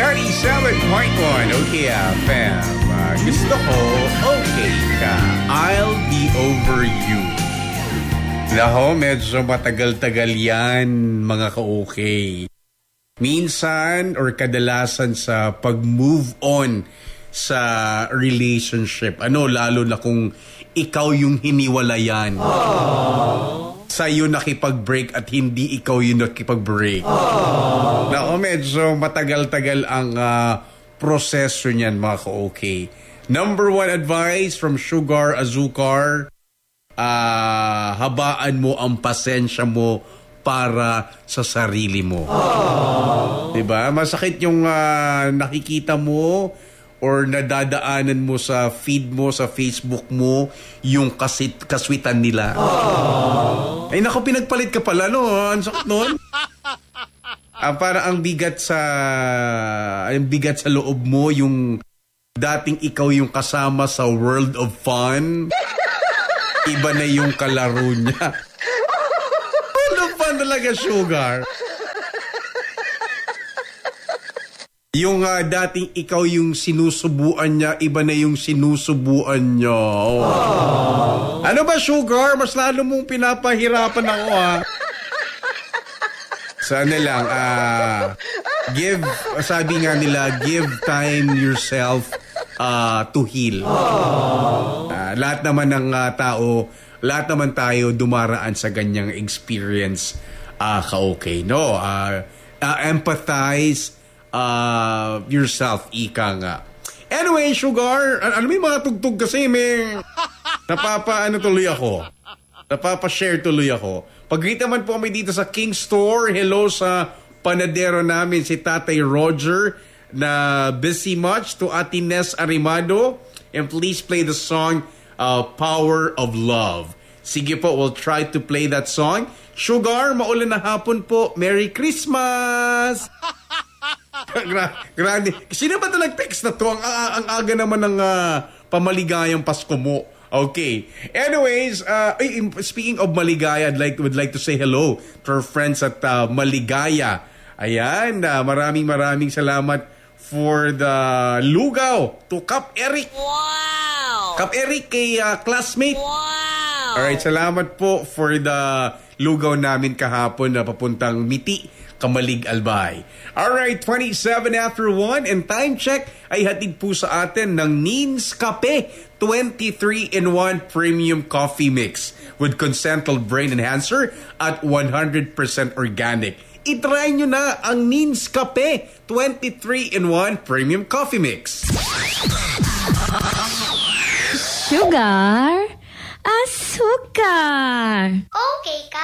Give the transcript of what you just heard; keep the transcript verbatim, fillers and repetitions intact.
ninety-seven point one Okay F M. Uh, gusto ko, okay ka. I'll be over you. Nako, medyo matagal-tagal yan, mga ka-okay. Minsan or kadalasan sa pag-move on sa relationship, ano, lalo na kung ikaw yung hiniwalayan. Aww. Sa'yo nakipag-break at hindi ikaw yung nakipag-break. Aww. Nako, medyo matagal-tagal ang uh, proseso niyan, mga ka-okay. Number one advice from Sugar Azúcar, uh, habaan mo ang pasensya mo para sa sarili mo. Aww. Diba? Masakit yung uh, nakikita mo or nadadaanan mo sa feed mo, sa Facebook mo, yung kasit, kaswitan nila. Aww. Ay naku, pinagpalit ka pala, no? Ang sakit nun. Ah, para ang bigat sa ang bigat sa loob mo, yung dating ikaw yung kasama sa World of Fun, iba na yung kalaro niya. World of Fun talaga, Sugar. Yung uh, dating ikaw yung sinusubuan niya, iba na yung sinusubuan niya. Oh. Ano ba, Sugar? Mas lalo mong pinapahirapan ako, ha? Sana lang, uh, give, sabi nga nila, give time yourself uh, to heal. Uh, lahat naman ng uh, tao, lahat naman tayo dumaraan sa ganyang experience, uh, ka-okay, no? Uh, uh, empathize uh, yourself, ika nga. Anyway, Sugar, al- alam mo yung mga tugtog kasi, may napapa-ano tuloy ako. Napapa-share tuloy ako. Pag-greet naman po kami dito sa King Store. Hello sa panadero namin, si Tatay Roger, na busy much, to Ate Nes Arimado. And please play the song uh, Power of Love. Sige po, we'll try to play that song. Sugar, maulan na hapon po. Merry Christmas! Gra- grande. Sino ba ito nag-text na to? Ang, ang, ang aga naman ng uh, pamaligayang Pasko mo. Okay. Anyways, uh, speaking of Maligaya, I'd like would like to say hello to our friends at uh, Maligaya. Ayan, uh, maraming maraming salamat for the lugaw to Kap Eric. Wow! Kap Eric kay uh, classmate. Wow! Alright, salamat po for the lugaw namin kahapon na papuntang Miti, Kamalig, Albay. Alright, twenty-seven after one, and time check ay hatid po sa atin ng Nins Cafe twenty-three in one Premium Coffee Mix with Concentrate Brain Enhancer at one hundred percent organic. I-try nyo na ang Nins Cafe twenty-three in one Premium Coffee Mix. Sugar, azúcar. Okay ka.